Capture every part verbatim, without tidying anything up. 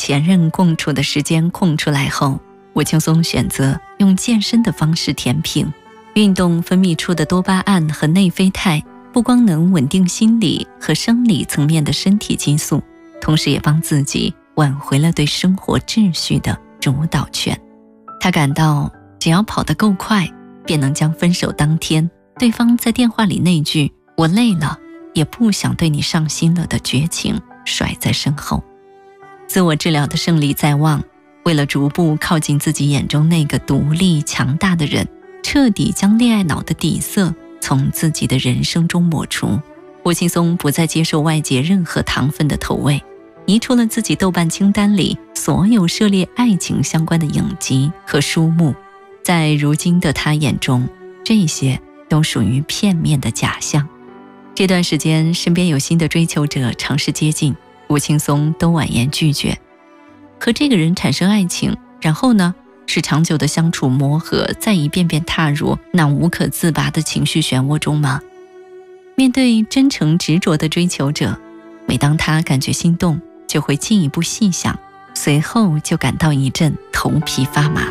前任共处的时间空出来后，吴青松选择用健身的方式填平。运动分泌出的多巴胺和内啡肽不光能稳定心理和生理层面的身体激素，同时也帮自己挽回了对生活秩序的主导权。他感到只要跑得够快，便能将分手当天对方在电话里那句“我累了，也不想对你上心了”的绝情甩在身后。自我治疗的胜利在望，为了逐步靠近自己眼中那个独立强大的人，彻底将恋爱脑的底色从自己的人生中抹除，吴青松不再接受外界任何糖分的投喂，移除了自己豆瓣清单里所有涉猎爱情相关的影集和书目。在如今的他眼中，这些都属于片面的假象。这段时间身边有新的追求者尝试接近，吴青松都婉言拒绝。和这个人产生爱情，然后呢，是长久的相处磨合，再一遍遍踏入那无可自拔的情绪漩涡中吗？面对真诚执着的追求者，每当他感觉心动，就会进一步细想，随后就感到一阵头皮发麻。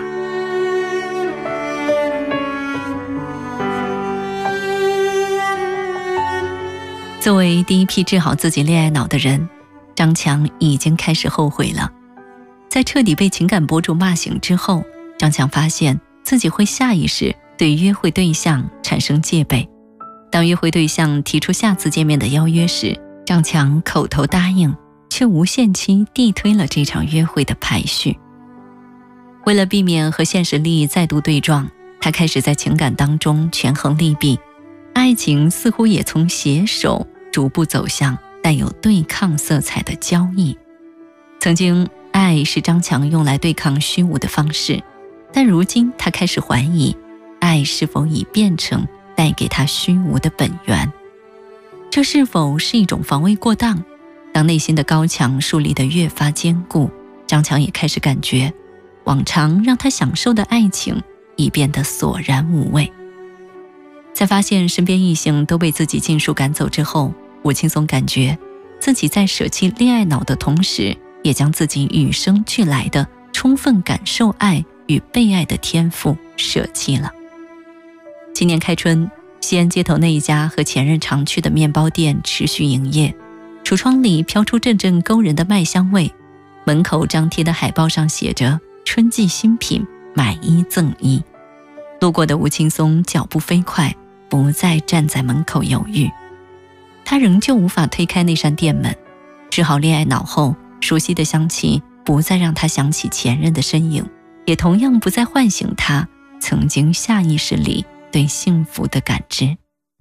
作为第一批治好自己恋爱脑的人，张强已经开始后悔了。在彻底被情感博主骂醒之后，张强发现自己会下意识对约会对象产生戒备。当约会对象提出下次见面的邀约时，张强口头答应，却无限期递推了这场约会的排序。为了避免和现实利益再度对撞，他开始在情感当中权衡利弊，爱情似乎也从携手逐步走向带有对抗色彩的交易。曾经，爱是张强用来对抗虚无的方式，但如今他开始怀疑，爱是否已变成带给他虚无的本源。这是否是一种防卫过当？当内心的高墙树立得越发坚固，张强也开始感觉，往常让他享受的爱情已变得索然无味。在发现身边异性都被自己尽数赶走之后，吴青松感觉自己在舍弃恋爱脑的同时，也将自己与生俱来的充分感受爱与被爱的天赋舍弃了。今年开春，西安街头那一家和前任常去的面包店持续营业，橱窗里飘出阵阵勾人的麦香味，门口张贴的海报上写着春季新品，买一赠一。路过的吴青松脚步飞快，不再站在门口犹豫。他仍旧无法推开那扇店门，治好恋爱脑后，熟悉的香气不再让他想起前任的身影，也同样不再唤醒他曾经下意识里对幸福的感知。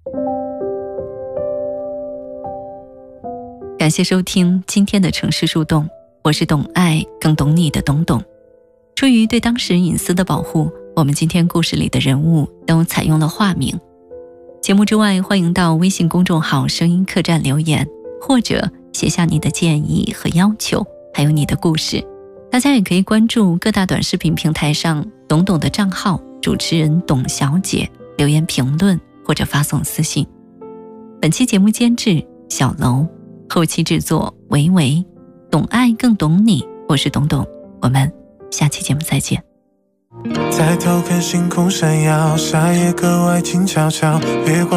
感谢收听今天的城市树洞，我是懂爱更懂你的懂懂。出于对当事人隐私的保护，我们今天故事里的人物都采用了化名。节目之外，欢迎到微信公众号声音客栈留言，或者写下你的建议和要求，还有你的故事。大家也可以关注各大短视频平台上懂懂的账号，主持人董小姐，留言评论或者发送私信。本期节目监制小楼，后期制作维维，懂爱更懂你，我是董董，我们下期节目再见。 再偷看星空闪耀，夏夜格外静悄悄，月光